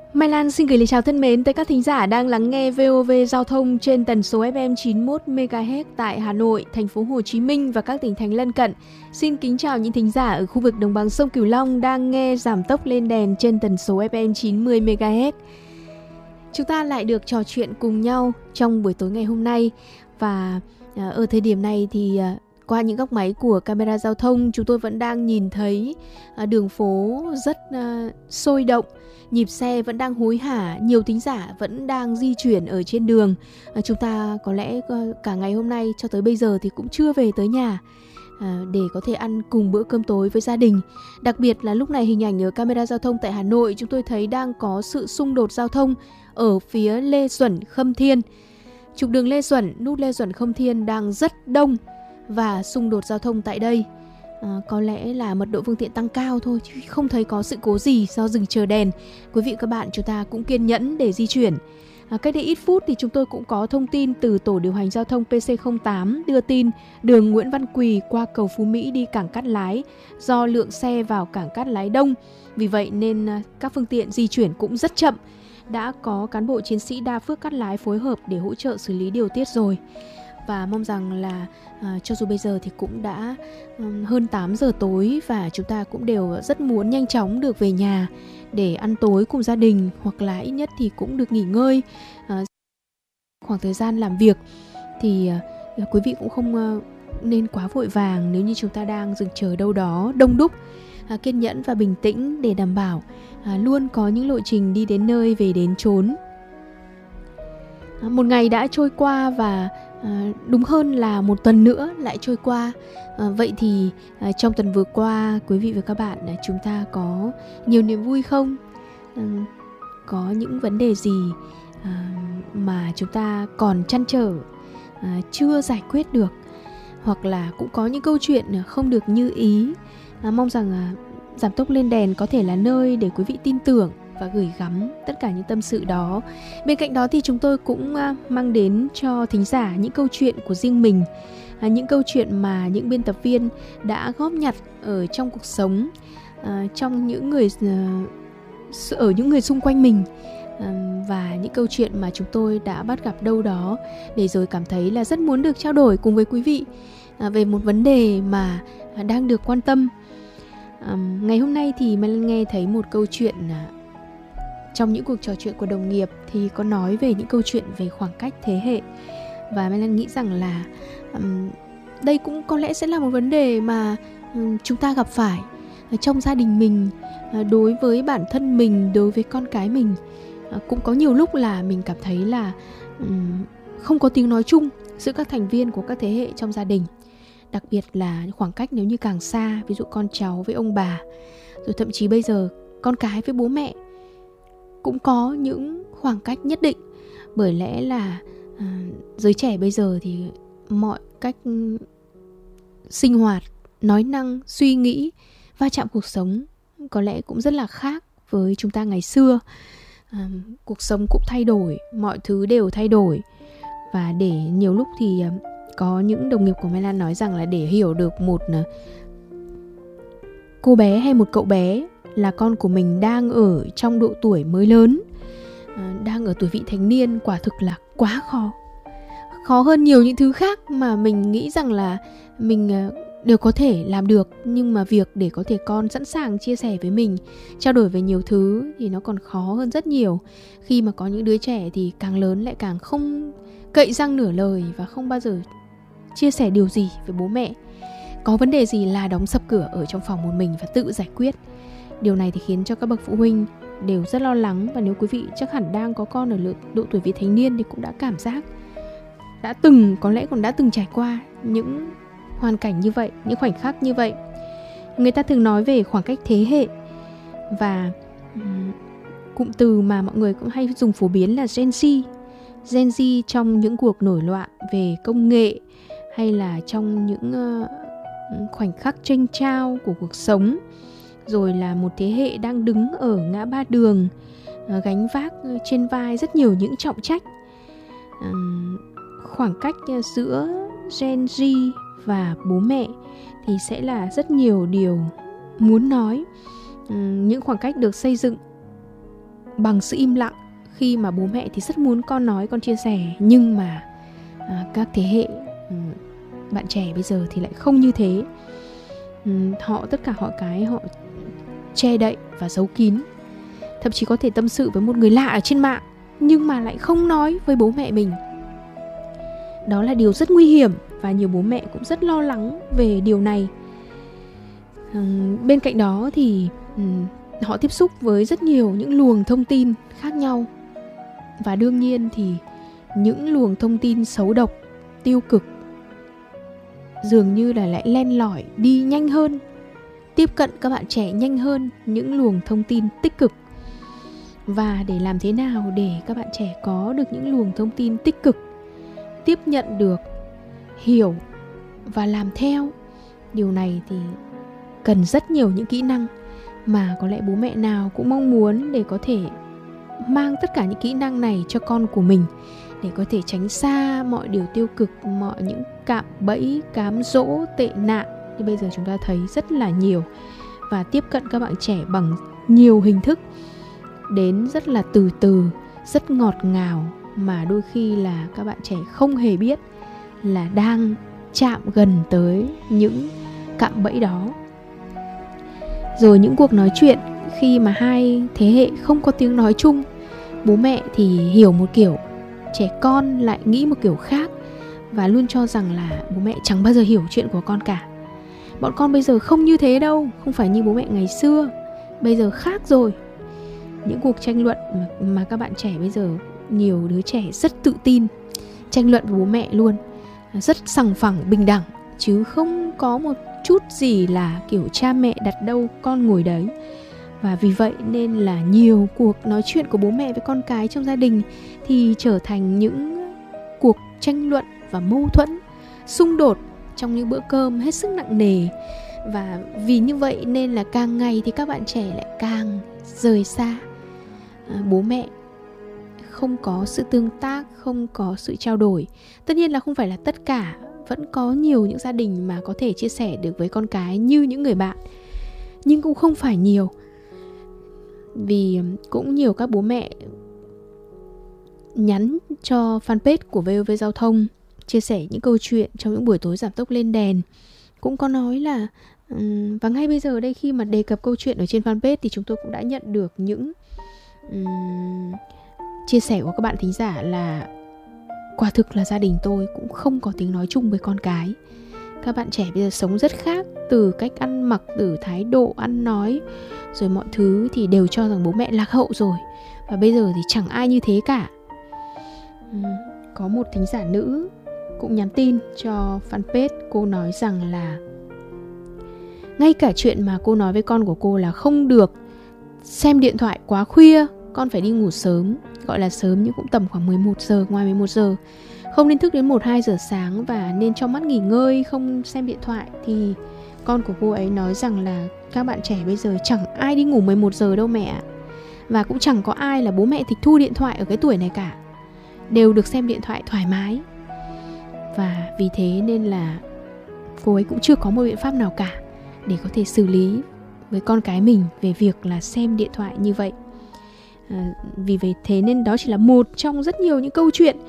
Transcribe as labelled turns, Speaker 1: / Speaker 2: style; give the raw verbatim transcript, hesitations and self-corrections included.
Speaker 1: Mai Lan xin gửi lời chào thân mến tới các thính giả đang lắng nghe vê o vê Giao thông trên tần số ép em chín mươi mốt mê ga héc tại Hà Nội, thành phố Hồ Chí Minh và các tỉnh thành lân cận. Xin kính chào những thính giả ở khu vực đồng bằng sông Cửu Long đang nghe giảm tốc lên đèn trên tần số ép em chín mươi mê ga héc. Chúng ta lại được trò chuyện cùng nhau trong buổi tối ngày hôm nay, và ở thời điểm này thì qua những góc máy của camera giao thông, chúng tôi vẫn đang nhìn thấy đường phố rất sôi động, nhịp xe vẫn đang hối hả, nhiều thính giả vẫn đang di chuyển ở trên đường. Chúng ta có lẽ cả ngày hôm nay cho tới bây giờ thì cũng chưa về tới nhà để có thể ăn cùng bữa cơm tối với gia đình. Đặc biệt là lúc này hình ảnh ở camera giao thông tại Hà Nội, chúng tôi thấy đang có sự xung đột giao thông ở phía Lê Duẩn Khâm Thiên. Trục đường Lê Duẩn, nút Lê Duẩn Khâm Thiên đang rất đông và xung đột giao thông tại đây. À, có lẽ là mật độ phương tiện tăng cao thôi, chứ không thấy có sự cố gì do dừng chờ đèn. Quý vị các bạn chúng ta cũng kiên nhẫn để di chuyển. À, cách đây ít phút thì chúng tôi cũng có thông tin từ tổ điều hành giao thông pê xê không tám đưa tin đường Nguyễn Văn Quỳ qua cầu Phú Mỹ đi cảng Cát Lái do lượng xe vào cảng Cát Lái đông, vì vậy nên các phương tiện di chuyển cũng rất chậm. Đã có cán bộ chiến sĩ đa phước Cát Lái phối hợp để hỗ trợ xử lý điều tiết rồi. Và mong rằng là à, cho dù bây giờ thì cũng đã um, hơn tám giờ tối và chúng ta cũng đều rất muốn nhanh chóng được về nhà để ăn tối cùng gia đình, hoặc là ít nhất thì cũng được nghỉ ngơi. À, khoảng thời gian làm việc thì à, quý vị cũng không à, nên quá vội vàng nếu như chúng ta đang dừng chờ đâu đó đông đúc. À, kiên nhẫn và bình tĩnh để đảm bảo à, luôn có những lộ trình đi đến nơi về đến chốn. À, một ngày đã trôi qua và À, đúng hơn là một tuần nữa lại trôi qua. à, Vậy thì à, trong tuần vừa qua, quý vị và các bạn, à, chúng ta có nhiều niềm vui không? à, Có những vấn đề gì à, mà chúng ta còn trăn trở, à, chưa giải quyết được, hoặc là cũng có những câu chuyện không được như ý. à, Mong rằng à, giảm tốc lên đèn có thể là nơi để quý vị tin tưởng và gửi gắm tất cả những tâm sự đó. Bên cạnh đó thì chúng tôi cũng mang đến cho thính giả những câu chuyện của riêng mình, những câu chuyện mà những biên tập viên đã góp nhặt ở trong cuộc sống, trong những người ở những người xung quanh mình, và những câu chuyện mà chúng tôi đã bắt gặp đâu đó, để rồi cảm thấy là rất muốn được trao đổi cùng với quý vị về một vấn đề mà đang được quan tâm. Ngày hôm nay thì mình nghe thấy một câu chuyện trong những cuộc trò chuyện của đồng nghiệp thì có nói về những câu chuyện về khoảng cách thế hệ. Và Mai Lan nghĩ rằng là um, đây cũng có lẽ sẽ là một vấn đề mà um, chúng ta gặp phải trong gia đình mình, uh, đối với bản thân mình, đối với con cái mình. Uh, cũng có nhiều lúc là mình cảm thấy là um, không có tiếng nói chung giữa các thành viên của các thế hệ trong gia đình. Đặc biệt là khoảng cách nếu như càng xa, ví dụ con cháu với ông bà, rồi thậm chí bây giờ con cái với bố mẹ cũng có những khoảng cách nhất định. Bởi lẽ là à, giới trẻ bây giờ thì mọi cách sinh hoạt, nói năng, suy nghĩ, va chạm cuộc sống có lẽ cũng rất là khác với chúng ta ngày xưa. à, Cuộc sống cũng thay đổi, mọi thứ đều thay đổi. Và để nhiều lúc thì à, có những đồng nghiệp của Mai Lan nói rằng là để hiểu được một à, cô bé hay một cậu bé là con của mình đang ở trong độ tuổi mới lớn, đang ở tuổi vị thành niên, quả thực là quá khó. Khó hơn nhiều những thứ khác mà mình nghĩ rằng là mình đều có thể làm được. Nhưng mà việc để có thể con sẵn sàng chia sẻ với mình, trao đổi về nhiều thứ thì nó còn khó hơn rất nhiều. Khi mà có những đứa trẻ thì càng lớn lại càng không cậy răng nửa lời và không bao giờ chia sẻ điều gì với bố mẹ. Có vấn đề gì là đóng sập cửa ở trong phòng một mình và tự giải quyết. Điều này thì khiến cho các bậc phụ huynh đều rất lo lắng. Và nếu quý vị chắc hẳn đang có con ở độ tuổi vị thành niên thì cũng đã cảm giác, đã từng, có lẽ còn đã từng trải qua những hoàn cảnh như vậy, những khoảnh khắc như vậy. Người ta thường nói về khoảng cách thế hệ, và um, cụm từ mà mọi người cũng hay dùng phổ biến là Gen Z. Gen Z trong những cuộc nổi loạn về công nghệ, hay là trong những uh, khoảnh khắc chênh chao của cuộc sống, rồi là một thế hệ đang đứng ở ngã ba đường, gánh vác trên vai rất nhiều những trọng trách. Khoảng cách giữa Gen Z và bố mẹ thì sẽ là rất nhiều điều muốn nói. Những khoảng cách được xây dựng bằng sự im lặng, khi mà bố mẹ thì rất muốn con nói, con chia sẻ, nhưng mà à, các thế hệ um, bạn trẻ bây giờ thì lại không như thế. um, Họ tất cả họ cái họ che đậy và giấu kín. Thậm chí có thể tâm sự với một người lạ ở trên mạng nhưng mà lại không nói với bố mẹ mình. Đó là điều rất nguy hiểm và nhiều bố mẹ cũng rất lo lắng về điều này. um, Bên cạnh đó thì um, họ tiếp xúc với rất nhiều những luồng thông tin khác nhau. Và đương nhiên thì những luồng thông tin xấu độc, tiêu cực dường như là lại len lỏi đi nhanh hơn, tiếp cận các bạn trẻ nhanh hơn những luồng thông tin tích cực. Và để làm thế nào để các bạn trẻ có được những luồng thông tin tích cực, tiếp nhận được, hiểu và làm theo, điều này thì cần rất nhiều những kỹ năng mà có lẽ bố mẹ nào cũng mong muốn để có thể mang tất cả những kỹ năng này cho con của mình, để có thể tránh xa mọi điều tiêu cực, mọi những cạm bẫy, cám dỗ, tệ nạn như bây giờ chúng ta thấy rất là nhiều, và tiếp cận các bạn trẻ bằng nhiều hình thức, đến rất là từ từ, rất ngọt ngào, mà đôi khi là các bạn trẻ không hề biết là đang chạm gần tới những cạm bẫy đó. Rồi những cuộc nói chuyện khi mà hai thế hệ không có tiếng nói chung, bố mẹ thì hiểu một kiểu, trẻ con lại nghĩ một kiểu khác, và luôn cho rằng là bố mẹ chẳng bao giờ hiểu chuyện của con cả. Bọn con bây giờ không như thế đâu, không phải như bố mẹ ngày xưa, bây giờ khác rồi. Những cuộc tranh luận mà, mà các bạn trẻ bây giờ, nhiều đứa trẻ rất tự tin tranh luận với bố mẹ luôn, rất sòng phẳng, bình đẳng, chứ không có một chút gì là kiểu cha mẹ đặt đâu con ngồi đấy. Và vì vậy nên là nhiều cuộc nói chuyện của bố mẹ với con cái trong gia đình thì trở thành những cuộc tranh luận và mâu thuẫn, xung đột trong những bữa cơm hết sức nặng nề. Và vì như vậy nên là càng ngày thì các bạn trẻ lại càng rời xa à, bố mẹ, không có sự tương tác, không có sự trao đổi. Tất nhiên là không phải là tất cả, vẫn có nhiều những gia đình mà có thể chia sẻ được với con cái như những người bạn, nhưng cũng không phải nhiều. Vì cũng nhiều các bố mẹ nhắn cho fanpage của vê o vê Giao thông, chia sẻ những câu chuyện trong những buổi tối giảm tốc lên đèn. Cũng có nói là um, và ngay bây giờ đây, khi mà đề cập câu chuyện ở trên fanpage thì chúng tôi cũng đã nhận được những um, chia sẻ của các bạn thính giả là quả thực là gia đình tôi cũng không có tiếng nói chung với con cái. Các bạn trẻ bây giờ sống rất khác, từ cách ăn mặc, từ thái độ ăn nói, rồi mọi thứ thì đều cho rằng bố mẹ lạc hậu rồi, và bây giờ thì chẳng ai như thế cả. uhm, Có một thính giả nữ cũng nhắn tin cho fanpage. Cô nói rằng là ngay cả chuyện mà cô nói với con của cô là không được xem điện thoại quá khuya, con phải đi ngủ sớm, gọi là sớm nhưng cũng tầm khoảng mười một giờ, ngoài mười một giờ, không nên thức đến một hai giờ sáng và nên cho mắt nghỉ ngơi, không xem điện thoại, thì con của cô ấy nói rằng là các bạn trẻ bây giờ chẳng ai đi ngủ mười một giờ đâu mẹ, và cũng chẳng có ai là bố mẹ tịch thu điện thoại ở cái tuổi này cả, đều được xem điện thoại thoải mái. Và vì thế nên là cô ấy cũng chưa có một biện pháp nào cả để có thể xử lý với con cái mình về việc là xem điện thoại như vậy. à, Vì vậy thế nên đó chỉ là một trong rất nhiều những câu chuyện